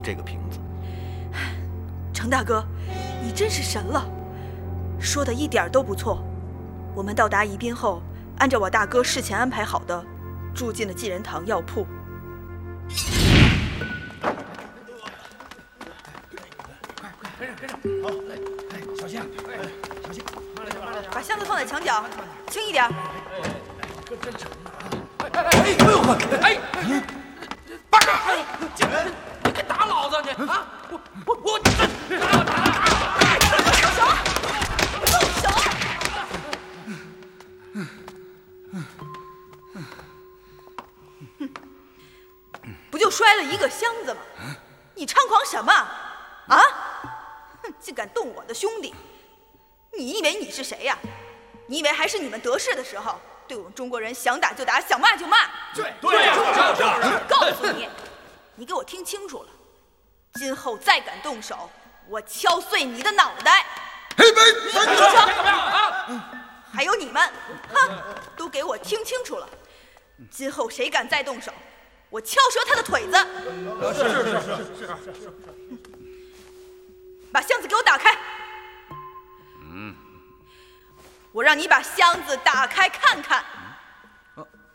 这个瓶子。 程大哥，你真是神了，说的一点都不错。我们到达宜宾后，按照我大哥事前安排好的，住进了济仁堂药铺。 跟上！好，小心啊！小心！ 把箱子放在墙角，轻一点。 真沉啊！八哥，你敢打老子你啊！我动手！不就摔了一个箱子吗？你猖狂什么？啊！哼，竟敢动我的兄弟！你以为你是谁呀？你以为还是你们得势的时候，对我们中国人想打就打，想骂就骂？ 对， 告诉你，你给我听清楚了，今后再敢动手，我敲碎你的脑袋！ 黑白三军说，还有你们，哼，都给我听清楚了，今后谁敢再动手，我敲折他的腿子！是。把箱子给我打开。我让你把箱子打开看看。